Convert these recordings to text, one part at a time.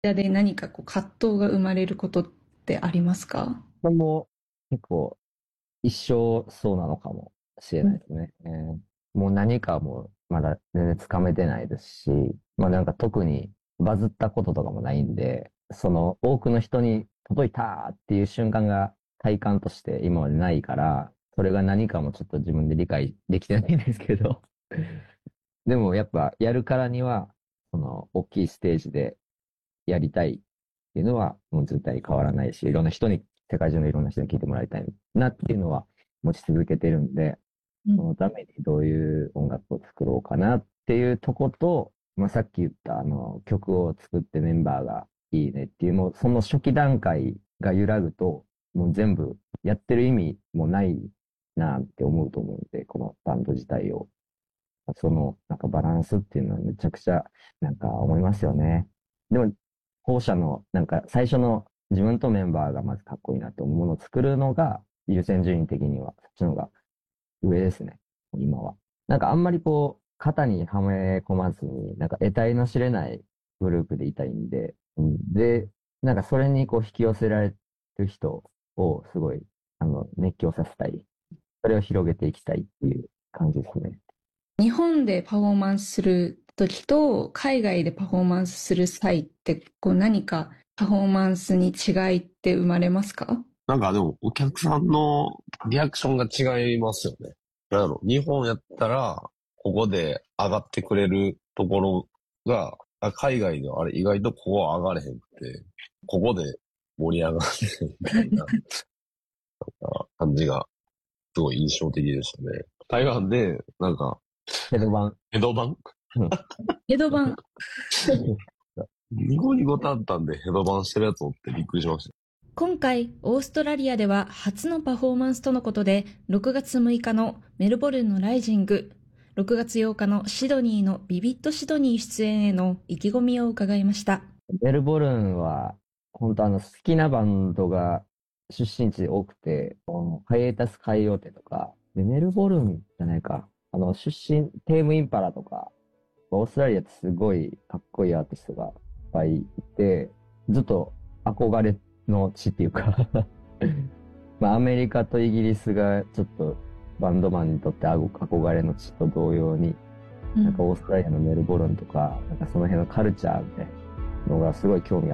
間で何かこう葛藤が生まれることってありますか？ これも結構一生そうなのかもしれうん。 ないですね。もう何かもまだ全然つかめてないですし、まあなんか特にバズったこととかもないんで、その多くの人に届いたっていう瞬間が体感として今までないから、それが何かもちょっと自分で理解できてないんですけど、でもやっぱやるからには、その大きいステージでやりたいっていうのはもう絶対変わらないし、いろんな人に、世界中のいろんな人に聞いてもらいたいなっていうのは持ち続けてるんで、 うん。 そのためにどういう音楽を作ろうかなっていうとこと、まあ、さっき言った曲を作ってメンバーがいいねっていうもうその初期段階が揺らぐと、もう全部やってる意味もないなって思うと思うんで、このバンド自体を。そのなんかバランスっていうのはめちゃくちゃなんか思いますよね。でも、後者のなんか最初の自分とメンバーがまずかっこいいなって思うものを作るのが優先順位的にはそっちの方が上ですね。今は。なんかあんまりこう、肩にはめ込まずに、なんか得体の知れないグループでいたいんで、で、なんかそれにこう引き寄せられる人をすごい、熱狂させたい。それを広げていきたいっていう感じですね。 日本でパフォーマンスする時と海外でパフォーマンスする際ってこう何かパフォーマンスに違いって生まれますか？ なんかでも、お客さんのリアクションが違いますよね。なんだろう、日本やったら、ここで上がってくれるところが、海外ではあれ意外とここは上がれへんくて、ここで盛り上がるみたいな感じがすごい印象的でしたね。台湾で、なんか、 ヘドバン。 ヘドバンヘドバン。 ニコニコタンタンでヘドバンしてるやつおってびっくりしました。 今回オーストラリアでは初のパフォーマンスとのことで、6月6日のメルボルンのライジング、6月8日のシドニーのビビットシドニー出演への意気込みを伺いました。 メルボルンは、本当好きなバンドが出身地多くて、ハイエータスカイオーテとか、で、メルボルンじゃないか、出身、テームインパラとか、オーストラリアってすごいかっこいいアーティストがいっぱいいて、ずっと憧れの地っていうかまあアメリカとイギリスがちょっとバンドマンにとって憧れの地と同様に、なんかオーストラリアのメルボルンとか、なんかその辺のカルチャーみたいなのがすごい興味あって、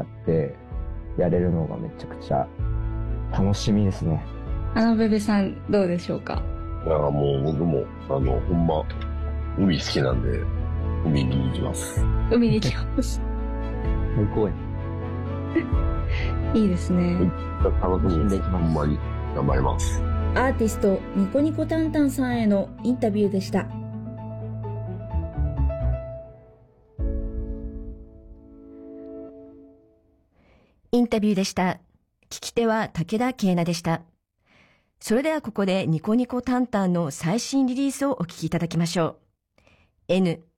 やれるのがめちゃくちゃ楽しみですね。 ベベさんどうでしょうか？ だからもう僕も、ほんま、海好きなんで、海見に行きます。 海に行きます。 最高や。 いいですね。 楽しんでいきます。ほんまに頑張ります。 アーティストニコニコタンタンさんへのインタビューでした。 インタビューでした。聞き手は武田恵奈でした。それではここでニコニコタンタンの最新リリースをお聞きいただきましょう。N